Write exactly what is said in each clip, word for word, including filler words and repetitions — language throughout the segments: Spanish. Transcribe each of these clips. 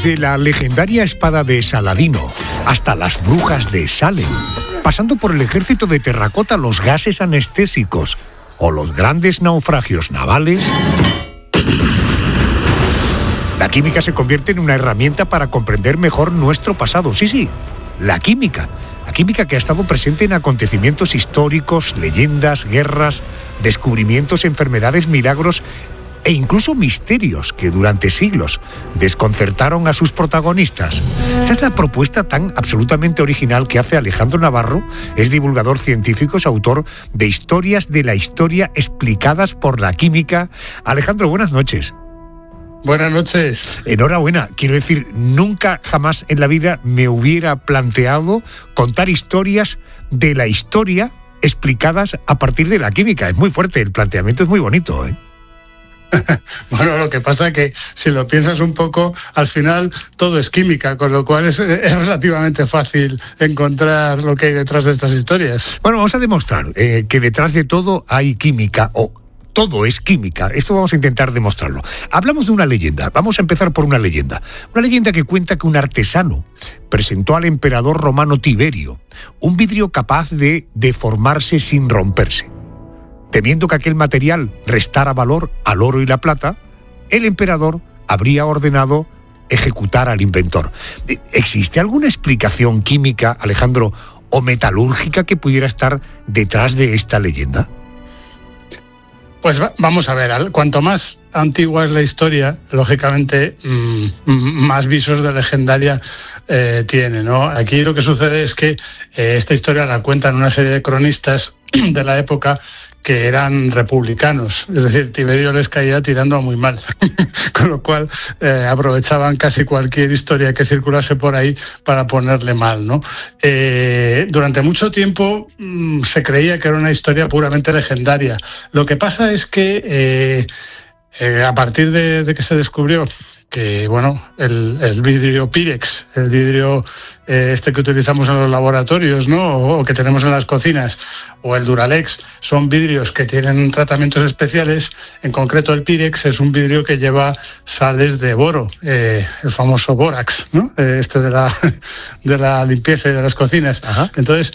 Desde la legendaria espada de Saladino hasta las brujas de Salem, pasando por el ejército de terracota, los gases anestésicos o los grandes naufragios navales, la química se convierte en una herramienta para comprender mejor nuestro pasado. Sí, sí, la química. La química que ha estado presente en acontecimientos históricos, leyendas, guerras, descubrimientos, enfermedades, milagros e incluso misterios que durante siglos desconcertaron a sus protagonistas. Esta es la propuesta tan absolutamente original que hace Alejandro Navarro. Es divulgador científico, es autor de Historias de la Historia explicadas por la química. Alejandro, buenas noches. Buenas noches. Enhorabuena. Quiero decir, nunca jamás en la vida me hubiera planteado contar historias de la historia explicadas a partir de la química. Es muy fuerte, el planteamiento es muy bonito, ¿eh? Bueno, lo que pasa es que si lo piensas un poco, al final todo es química, con lo cual es, es relativamente fácil encontrar lo que hay detrás de estas historias. Bueno, vamos a demostrar eh, que detrás de todo hay química, o todo es química. Esto vamos a intentar demostrarlo. Hablamos de una leyenda. Vamos a empezar por una leyenda. Una leyenda que cuenta que un artesano presentó al emperador romano Tiberio un vidrio capaz de deformarse sin romperse. Temiendo que aquel material restara valor al oro y la plata, el emperador habría ordenado ejecutar al inventor. ¿Existe alguna explicación química, Alejandro, o metalúrgica que pudiera estar detrás de esta leyenda? Pues va, vamos a ver, cuanto más antigua es la historia, lógicamente mmm, más visos de legendaria eh, tiene, ¿no? Aquí lo que sucede es que eh, esta historia la cuentan una serie de cronistas de la época que eran republicanos, es decir, Tiberio les caía tirando a muy mal, con lo cual eh, aprovechaban casi cualquier historia que circulase por ahí para ponerle mal, ¿no? Eh, durante mucho tiempo mmm, se creía que era una historia puramente legendaria. Lo que pasa es que eh, eh, a partir de, de que se descubrió que, bueno, el, el vidrio Pirex, el vidrio eh, este que utilizamos en los laboratorios, ¿no? O, o que tenemos en las cocinas, o el Duralex, son vidrios que tienen tratamientos especiales. En concreto, el Pirex es un vidrio que lleva sales de boro, eh, el famoso bórax, ¿no? Eh, este de la, de la limpieza y de las cocinas. Ajá. Entonces,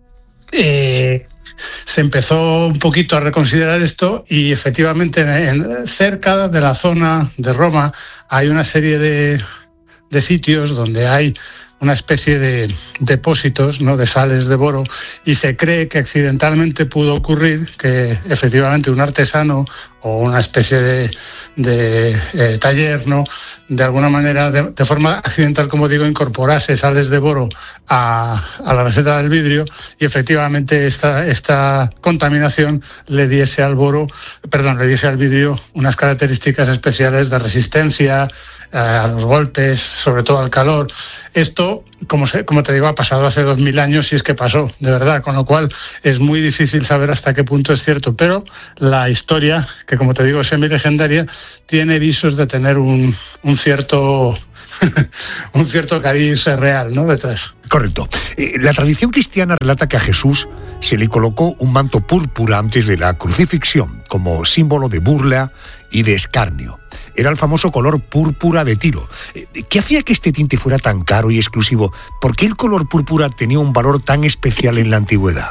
eh, se empezó un poquito a reconsiderar esto y efectivamente en, en, cerca de la zona de Roma hay una serie de, de sitios donde hay una especie de depósitos, ¿no?, de sales de boro, y se cree que accidentalmente pudo ocurrir que efectivamente un artesano o una especie de, de eh, taller, ¿no?, de alguna manera, de, de forma accidental, como digo, incorporase sales de boro a, a la receta del vidrio, y efectivamente esta, esta contaminación le diese al boro, perdón, le diese al vidrio unas características especiales de resistencia a los golpes, sobre todo al calor. Esto, como, se, como te digo, ha pasado hace dos mil años, si es que pasó, de verdad, con lo cual es muy difícil saber hasta qué punto es cierto, pero la historia, que como te digo es semi-legendaria, tiene visos de tener un, un cierto un cierto cariz real, ¿no?, detrás. Correcto. Eh, la tradición cristiana relata que a Jesús se le colocó un manto púrpura antes de la crucifixión, como símbolo de burla y de escarnio. Era el famoso color púrpura de Tiro. ¿Qué hacía que este tinte fuera tan caro y exclusivo? ¿Por qué el color púrpura tenía un valor tan especial en la antigüedad?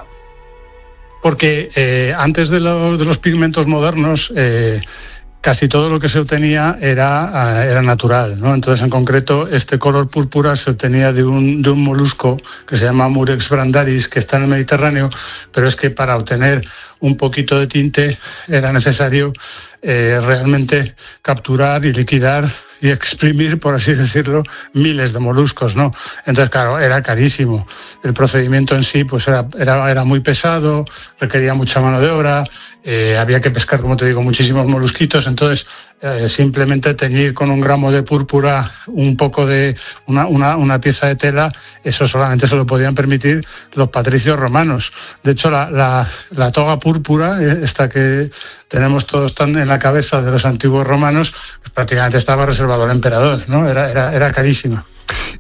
Porque eh, antes de, lo, de los pigmentos modernos, eh, casi todo lo que se obtenía era, era natural, ¿no? Entonces, en concreto, este color púrpura se obtenía de un, de un molusco que se llama Murex brandaris, que está en el Mediterráneo, pero es que para obtener un poquito de tinte era necesario eh, realmente capturar y liquidar y exprimir, por así decirlo, miles de moluscos, ¿no? Entonces, claro, era carísimo. El procedimiento en sí, pues era, era, era muy pesado, requería mucha mano de obra, eh, había que pescar, como te digo, muchísimos molusquitos. Entonces, eh, simplemente teñir con un gramo de púrpura un poco de una, una, una pieza de tela, eso solamente se lo podían permitir los patricios romanos. De hecho, la, la, la toga púrpura, esta que tenemos todos tan en la cabeza de los antiguos romanos, pues prácticamente estaba reservado al emperador, ¿no? Era, era, era carísima.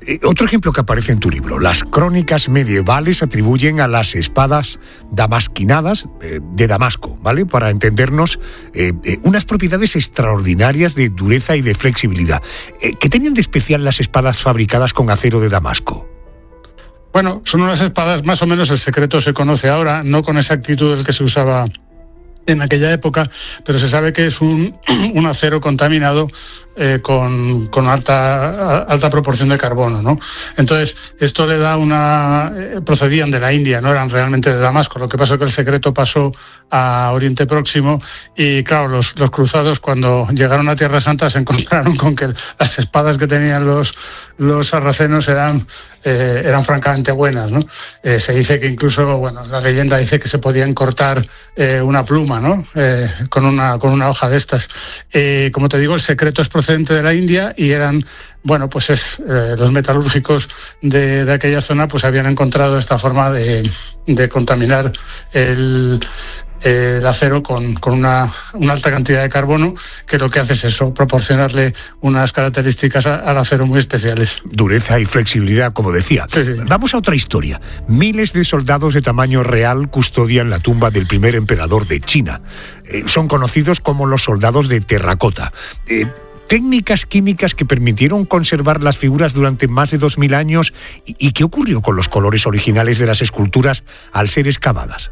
Eh, otro ejemplo que aparece en tu libro, las crónicas medievales atribuyen a las espadas damasquinadas eh, de Damasco, ¿vale? Para entendernos, eh, eh, unas propiedades extraordinarias de dureza y de flexibilidad. Eh, ¿Qué tenían de especial las espadas fabricadas con acero de Damasco? Bueno, son unas espadas, más o menos el secreto se conoce ahora, no con exactitud el que se usaba en aquella época, pero se sabe que es un, un acero contaminado eh, con, con alta, alta proporción de carbono, ¿no? Entonces, esto le da una... Eh, procedían de la India, no eran realmente de Damasco. Lo que pasa es que el secreto pasó a Oriente Próximo y, claro, los, los cruzados cuando llegaron a Tierra Santa se encontraron con que las espadas que tenían los, los sarracenos eran, eh, eran francamente buenas, ¿no? Eh, se dice que incluso, bueno, la leyenda dice que se podían cortar eh, una pluma, ¿no? Eh, con una con una hoja de estas. Eh, como te digo, el secreto es procedente de la India y eran, bueno, pues es eh, los metalúrgicos de, de aquella zona pues habían encontrado esta forma de, de contaminar el el acero con, con una, una alta cantidad de carbono, que lo que hace es eso, proporcionarle unas características a, al acero muy especiales. Dureza y flexibilidad, como decía. Sí, sí. Vamos a otra historia. Miles de soldados de tamaño real custodian la tumba del primer emperador de China. Eh, son conocidos como los soldados de terracota. Eh, técnicas químicas que permitieron conservar las figuras durante más de dos mil años. ¿Y, y qué ocurrió con los colores originales de las esculturas al ser excavadas?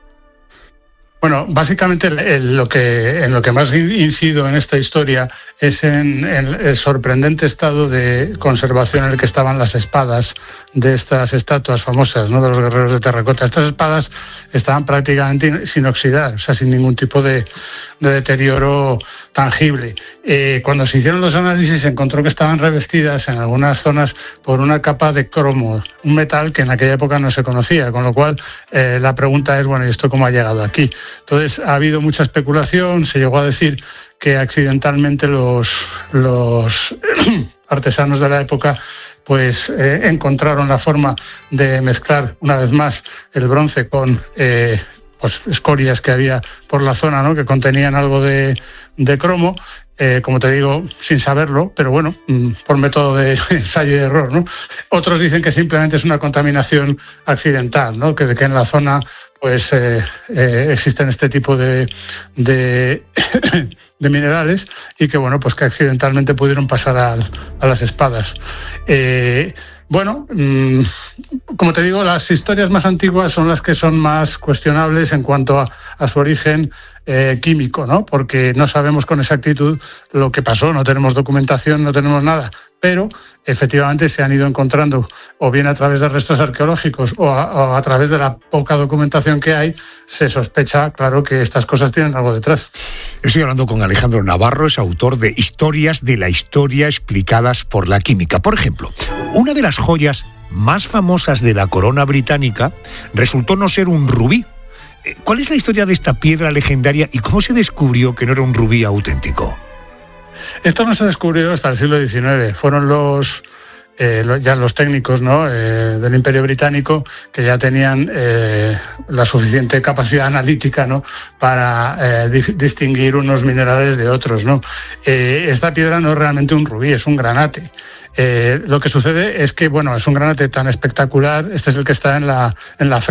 Bueno, básicamente el, el, lo que, en lo que más incido en esta historia es en, en el sorprendente estado de conservación en el que estaban las espadas de estas estatuas famosas, ¿no?, de los guerreros de terracota. Estas espadas estaban prácticamente sin oxidar, o sea, sin ningún tipo de, de deterioro tangible. Eh, cuando se hicieron los análisis se encontró que estaban revestidas en algunas zonas por una capa de cromo, un metal que en aquella época no se conocía, con lo cual eh, la pregunta es, bueno, ¿y esto cómo ha llegado aquí? Entonces ha habido mucha especulación, se llegó a decir que accidentalmente los, los artesanos de la época pues eh, encontraron la forma de mezclar una vez más el bronce con eh, pues, escorias que había por la zona, ¿no?, que contenían algo de, de cromo, eh, como te digo, sin saberlo, pero bueno, por método de ensayo y error, ¿no? Otros dicen que simplemente es una contaminación accidental, ¿no?, que, que en la zona pues eh, eh, existen este tipo de, de, de minerales y que, bueno, pues que accidentalmente pudieron pasar a, a las espadas. Eh, Bueno, mmm, como te digo, las historias más antiguas son las que son más cuestionables en cuanto a, a su origen eh, químico, ¿no? Porque no sabemos con exactitud lo que pasó, no tenemos documentación, no tenemos nada, pero efectivamente se han ido encontrando, o bien a través de restos arqueológicos o a, o a través de la poca documentación que hay, se sospecha, claro, que estas cosas tienen algo detrás. Estoy hablando con Alejandro Navarro, es autor de Historias de la Historia explicadas por la química. Por ejemplo, una de las joyas más famosas de la corona británica resultó no ser un rubí. ¿Cuál es la historia de esta piedra legendaria y cómo se descubrió que no era un rubí auténtico? Esto no se descubrió hasta el siglo diecinueve. Fueron los... Eh, ya los técnicos, ¿no?, eh, del Imperio Británico, que ya tenían eh, la suficiente capacidad analítica, ¿no?, para eh, di- distinguir unos minerales de otros, ¿no? Eh, esta piedra no es realmente un rubí, es un granate. Eh, lo que sucede es que, bueno, es un granate tan espectacular, este es el que está en la, en la frente